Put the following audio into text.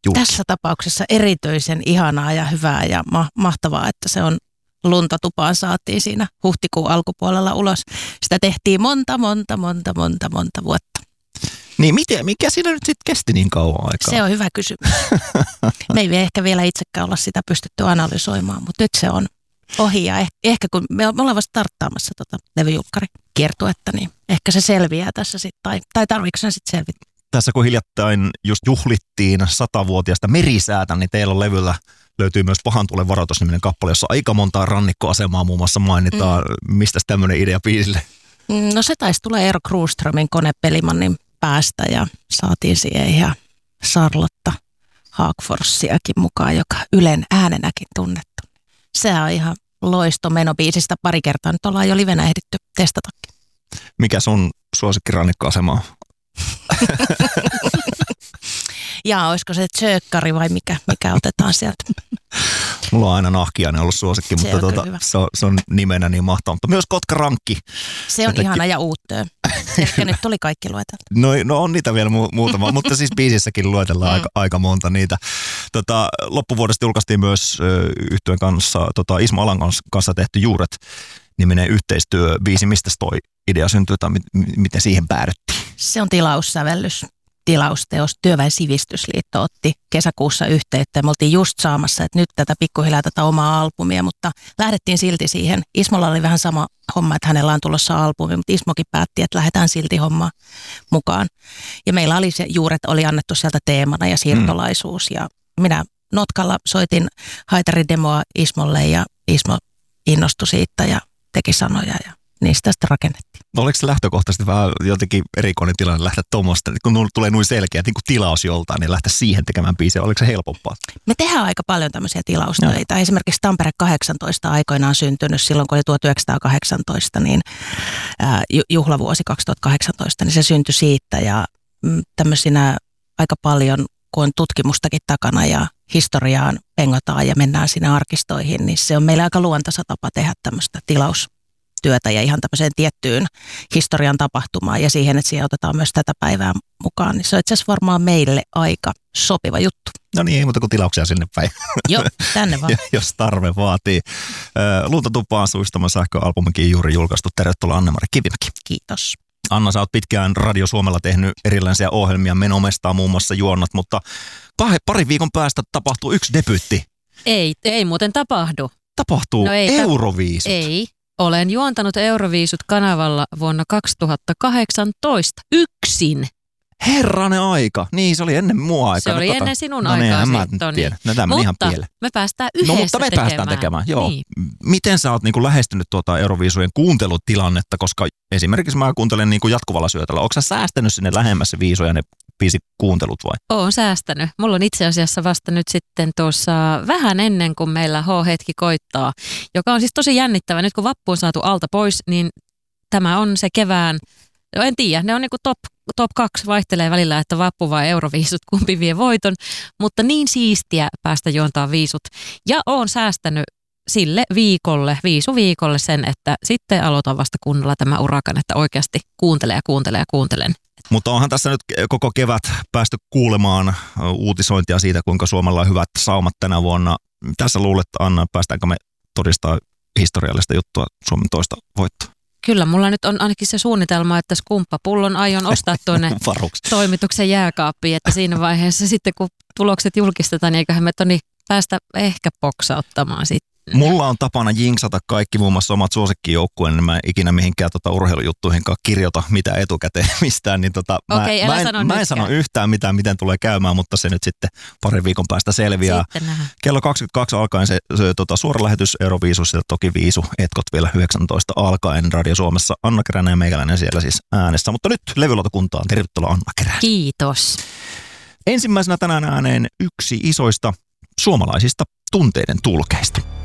Tässä tapauksessa erityisen ihanaa ja hyvää ja mahtavaa, että se on lunta tupaan saatiin siinä huhtikuun alkupuolella ulos. Sitä tehtiin monta vuotta. Niin mikä siinä nyt sitten kesti niin kauan aikaa? Se on hyvä kysymys. Me ei ehkä vielä itsekään olla sitä pystytty analysoimaan, mutta nyt se on ohi ja ehkä kun me ollaan vasta starttaamassa levyjulkkarikiertuetta, niin ehkä se selviää tässä sitten, tai tarviiko se sitten selvitä? Tässä kun hiljattain just juhlittiin 100-vuotiaasta merisäätä, niin teillä on levyllä löytyy myös Pahan tulen varoitus-niminen kappale, jossa aika montaa rannikkoasemaa muun muassa mainitaan. Mistäs tämmöinen idea biisille? No se taisi tulla Eero Kruuströmin Konepelimannin päästä ja saatiin siihen ihan Charlotta Haagforssiakin mukaan, joka Ylen äänenäkin tunnettu. Sehän on ihan loistomeno biisistä. Pari kertaa nyt ollaan jo livenä ehditty testatakin. Mikä sun suosikkirannikkoasema on? Ja olisiko se Tsökkari vai mikä otetaan sieltä? Mulla on aina Nahkiainen ollut suosikki, mutta se on nimenä niin mahtava. Mutta myös Kotka-rankki. Se on ihana ja uuttöö. Ehkä nyt tuli kaikki lueteltu. No on niitä vielä muutama, mutta siis biisissäkin luetellaan aika monta niitä. Loppuvuodesta julkaistiin myös yhtyeen kanssa Ismo Alan kanssa tehty Juuret-niminen yhteistyöbiisi. Mistä toi idea syntyi tai miten siihen päädyttiin? Se on tilausteos. Työväen Sivistysliitto otti kesäkuussa yhteyttä. Me oltiin just saamassa, että nyt tätä pikkuhiljaa tätä omaa albumia, mutta lähdettiin silti siihen. Ismolla oli vähän sama homma, että hänellä on tulossa albumi, mutta Ismokin päätti, että lähdetään silti hommaan mukaan. Ja meillä oli se Juuret oli annettu sieltä teemana ja siirtolaisuus. Ja minä notkalla soitin haitaridemoa Ismolle ja Ismo innostui siitä ja teki sanoja ja niistä sitten rakennettiin. Oliko se lähtökohtaisesti vähän jotenkin erikoinen tilanne lähteä tuommoista, kun tulee noin selkeä, niin kuin tilaus joltain, niin lähteä siihen tekemään biisiä? Oliko se helpompaa? Me tehdään aika paljon tämmöisiä tilaustöitä. Esimerkiksi Tampere 18 aikoinaan syntynyt silloin, kun oli 1918, niin juhlavuosi 2018, niin se syntyi siitä. Ja tämmöisinä aika paljon, kun on tutkimustakin takana ja historiaan pengotaan ja mennään sinne arkistoihin, niin se on meillä aika luontaisa tapa tehdä tämmöistä tilaustyötä ja ihan tämmöiseen tiettyyn historian tapahtumaan ja siihen, että siihen otetaan myös tätä päivää mukaan, niin se on itse asiassa varmaan meille aika sopiva juttu. No niin, ei muuta kuin tilauksia sinne päin. Joo, tänne vaan. Jos tarve vaatii. Lunta tupaan suistaman sähköalbumikin juuri julkaistu. Tervetuloa Anne-Mari Kivimäki. Kiitos. Anna, sä oot pitkään Radio Suomella tehnyt erilaisia ohjelmia, Menomestaa muun muassa juonnat, mutta parin viikon päästä tapahtuu yksi debyytti. Ei muuten tapahdu. Tapahtuu Euroviisut. Ei. Olen juontanut Euroviisut kanavalla vuonna 2018 yksin. Herranen aika. Niin, se oli ennen mua aikaa. Se oli ennen sinun aikaa. aikaa. Mutta me päästään yhdessä mutta me päästään tekemään. Joo. Niin. Miten sä oot niinku lähestynyt Euroviisujen kuuntelutilannetta, koska esimerkiksi mä kuuntelen niinku jatkuvalla syötöllä. Onko sä säästänyt sinne lähemmäs viisuja ne kuuntelut vai? Oon säästänyt. Mulla on itse asiassa vasta nyt sitten tuossa vähän ennen kuin meillä H-hetki koittaa, joka on siis tosi jännittävä. Nyt kun vappu on saatu alta pois, niin tämä on se kevään, en tiedä, ne on niinku top 2 vaihtelee välillä, että vappu vai Euroviisut, kumpi vie voiton, mutta niin siistiä päästä juontaa viisut. Ja oon säästänyt sille viisuviikolle sen, että sitten aloitan vasta kunnolla tämä urakan, että oikeasti kuuntelen. Mutta onhan tässä nyt koko kevät päästy kuulemaan uutisointia siitä, kuinka Suomella on hyvät saumat tänä vuonna. Tässä luulet, Anna, päästäänkö me todistaa historiallista juttua Suomen toista voittoa? Kyllä, mulla nyt on ainakin se suunnitelma, että skumppapullon aion ostaa tuonne toimituksen jääkaappiin, että siinä vaiheessa sitten kun tulokset julkistetaan, niin eiköhän me päästä ehkä boksauttamaan sitten. Mulla on tapana jinksata kaikki muun muassa omat suosikkijoukkueen, niin mä en ikinä mihinkään urheilujuttuihin kirjoita mitä etukäteen mistään. Niin mä en sano yhtään mitään, miten tulee käymään, mutta se nyt sitten parin viikon päästä selviää. Kello 22 alkaen se suora lähetys Euroviisussa, toki viisu etkot vielä 19 alkaen Radio Suomessa. Anna Keränen ja meikäläinen siellä siis äänessä. Mutta nyt levylautakuntaan. Tervetuloa Anna Keränen. Kiitos. Ensimmäisenä tänään ääneen yksi isoista suomalaisista tunteiden tulkeista.